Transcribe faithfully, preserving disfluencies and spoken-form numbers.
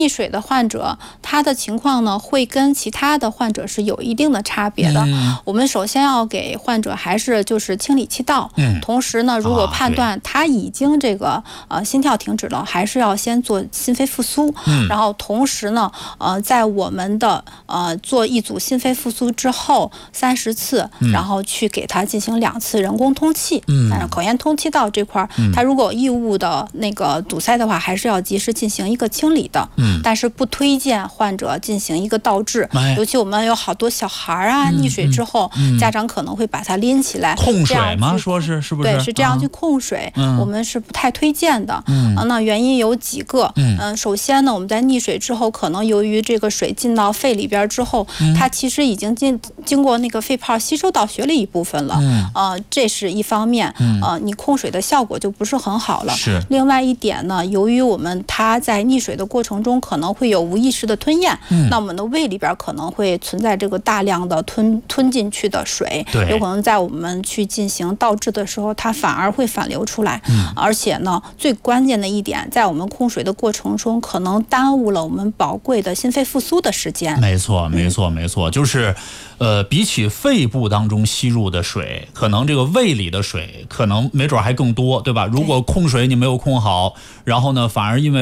溺水的患者，他的情况呢会跟其他的患者是有一定的差别的。嗯、我们首先要给患者还是就是清理气道，嗯、同时呢，如果判断他已经这个呃心跳停止了，还是要先做心肺复苏。嗯、然后同时呢，呃，在我们的呃做一组心肺复苏之后三十次，嗯、然后去给他进行两次人工通气。嗯，但是口咽通气道这块，嗯、他如果有异物的那个堵塞的话，还是要及时进行一个清理的。嗯。但是不推荐患者进行一个倒置，哎、尤其我们有好多小孩啊，嗯、溺水之后，嗯、家长可能会把他拎起来控水吗？说是是不是？ 对，是这样去控水，嗯、我们是不太推荐的。嗯、啊，那原因有几个。嗯、呃，首先呢，我们在溺水之后，可能由于这个水进到肺里边之后，嗯、它其实已经进经过那个肺泡吸收到血里一部分了。嗯，呃，这是一方面。嗯、呃，你控水的效果就不是很好了。 是。 另外一点呢，由于我们他在溺水的过程中可能会有无意识的吞咽，嗯、那我们的胃里边可能会存在这个大量的吞吞进去的水，有可能在我们去进行倒置的时候，它反而会反流出来。嗯、而且呢，最关键的一点，在我们控水的过程中，可能耽误了我们宝贵的心肺复苏的时间。 没错，没错，没错，就是，呃，比起肺部当中吸入的水，可能这个胃里的水可能没准还更多，对吧？如果控水你没有控好，然后呢，反而因为